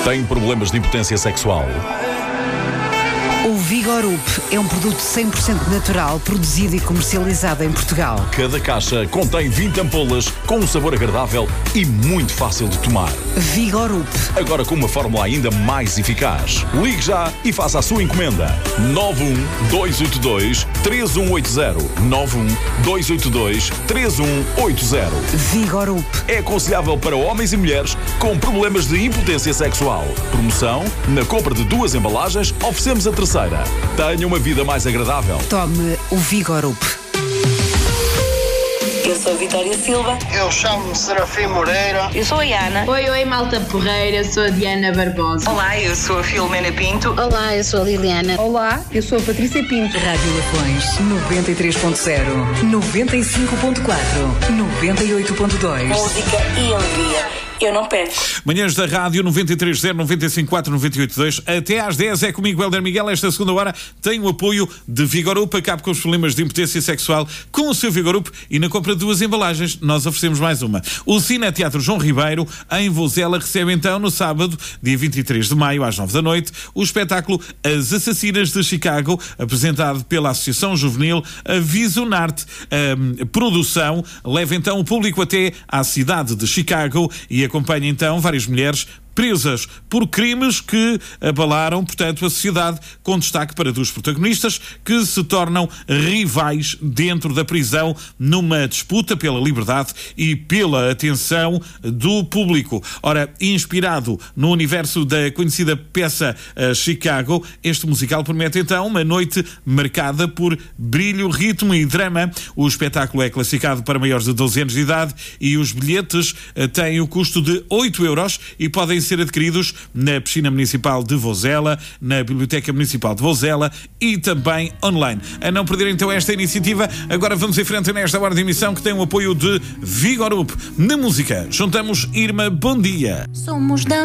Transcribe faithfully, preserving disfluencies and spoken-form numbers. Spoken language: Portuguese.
Tem problemas de impotência sexual? O Vigorup é um produto cem por cento natural, produzido e comercializado em Portugal. Cada caixa contém vinte ampolas com um sabor agradável e muito fácil de tomar. Vigorup. Agora com uma fórmula ainda mais eficaz. Ligue já e faça a sua encomenda. nove um dois oito dois três um oito zero. nove um dois oito dois três um oito zero. Vigorup. É aconselhável para homens e mulheres com problemas de impotência sexual. Promoção: na compra de duas embalagens, oferecemos a terceira. Tenha uma vida mais agradável. Tome o Vigorup. Eu sou a Vitória Silva. Eu chamo-me Serafim Moreira. Eu sou a Iana. Oi, oi, malta porreira, sou a Diana Barbosa. Olá, eu sou a Filomena Pinto. Olá, eu sou a Liliana. Olá, eu sou a Patrícia Pinto. Rádio Lafões, noventa e três ponto zero, noventa e cinco ponto quatro, noventa e oito ponto dois. Música e alegria. Eu não perco. Manhãs da Rádio noventa e três zero, noventa e cinco quatro, noventa e oito dois. Até às dez é comigo, Helder Miguel. Esta segunda hora tem o apoio de Vigorup. Acabe com os problemas de impotência sexual com o seu Vigorup e na compra de duas embalagens nós oferecemos mais uma. O Cine Teatro João Ribeiro, em Vozela, recebe então no sábado, dia vinte e três de maio, às nove da noite, o espetáculo As Assassinas de Chicago, apresentado pela Associação Juvenil Visionarte. A produção leva então o público até à cidade de Chicago e acompanha então várias mulheres presas por crimes que abalaram, portanto, a sociedade, com destaque para dois protagonistas que se tornam rivais dentro da prisão numa disputa pela liberdade e pela atenção do público. Ora, inspirado no universo da conhecida peça uh, Chicago, este musical promete então uma noite marcada por brilho, ritmo e drama. O espetáculo é classificado para maiores de doze anos de idade e os bilhetes uh, têm o custo de oito euros e podem ser adquiridos na Piscina Municipal de Vozela, na Biblioteca Municipal de Vozela e também online. A não perder então esta iniciativa, agora vamos em frente nesta hora de emissão que tem o apoio de Vigorup. Na música, juntamos Irma Bom Dia. Somos da